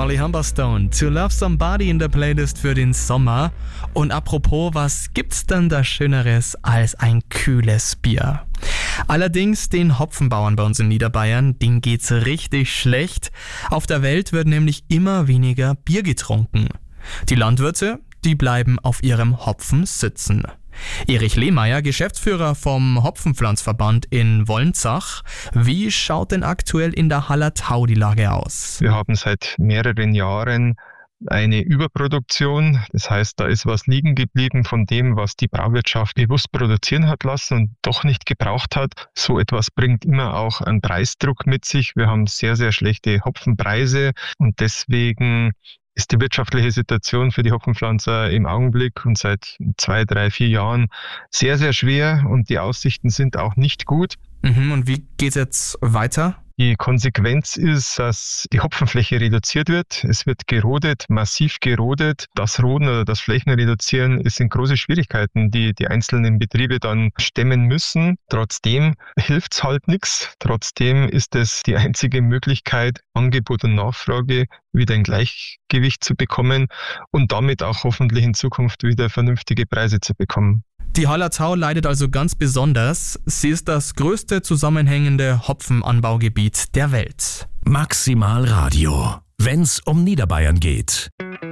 Molly Humberstone, To Love Somebody in der Playlist für den Sommer. Und apropos, was gibt's denn da Schöneres als ein kühles Bier? Allerdings den Hopfenbauern bei uns in Niederbayern, denen geht's richtig schlecht. Auf der Welt wird nämlich immer weniger Bier getrunken. Die Landwirte, die bleiben auf ihrem Hopfen sitzen. Erich Lehmeier, Geschäftsführer vom Hopfenpflanzverband in Wolnzach. Wie schaut denn aktuell in der Hallertau die Lage aus? Wir haben seit mehreren Jahren eine Überproduktion. Das heißt, da ist was liegen geblieben von dem, was die Brauwirtschaft bewusst produzieren hat lassen und doch nicht gebraucht hat. So etwas bringt immer auch einen Preisdruck mit sich. Wir haben sehr, sehr schlechte Hopfenpreise und deswegen ist die wirtschaftliche Situation für die Hopfenpflanzer im Augenblick und seit 2, 3, 4 Jahren sehr, sehr schwer und die Aussichten sind auch nicht gut. Und wie geht's jetzt weiter? Die Konsequenz ist, dass die Hopfenfläche reduziert wird. Es wird gerodet, massiv gerodet. Das Roden oder das Flächenreduzieren sind große Schwierigkeiten, die die einzelnen Betriebe dann stemmen müssen. Trotzdem hilft's halt nichts. Trotzdem ist es die einzige Möglichkeit, Angebot und Nachfrage wieder in Gleichgewicht zu bekommen und damit auch hoffentlich in Zukunft wieder vernünftige Preise zu bekommen. Die Hallertau leidet also ganz besonders. Sie ist das größte zusammenhängende Hopfenanbaugebiet der Welt. Maximal Radio, wenn's um Niederbayern geht.